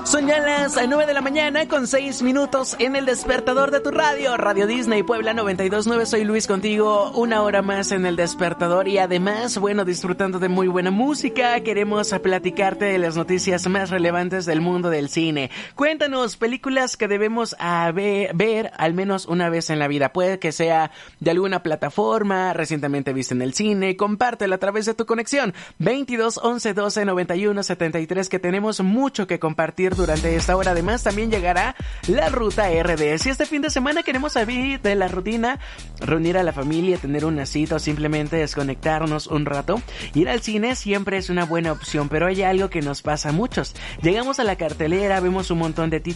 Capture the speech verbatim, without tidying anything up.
Son ya las nueve de la mañana con seis minutos en el despertador de tu radio, Radio Disney Puebla noventa y dos punto nueve. Soy Luis contigo, una hora más en el despertador y además, bueno, disfrutando de muy buena música. Queremos platicarte de las noticias más relevantes del mundo del cine. Cuéntanos, películas que debemos a ver, ver al menos una vez en la vida. Puede que sea de alguna plataforma, recientemente vista en el cine. Compártela a través de tu conexión veintidós once doce noventa y uno setenta y tres, que tenemos mucho que compartir durante esta hora. Además, también llegará la ruta R D. Si este fin de semana queremos salir de la rutina, reunir a la familia, tener una cita o simplemente desconectarnos un rato, ir al cine siempre es una buena opción, pero hay algo que nos pasa a muchos. Llegamos a la cartelera, vemos un montón de títulos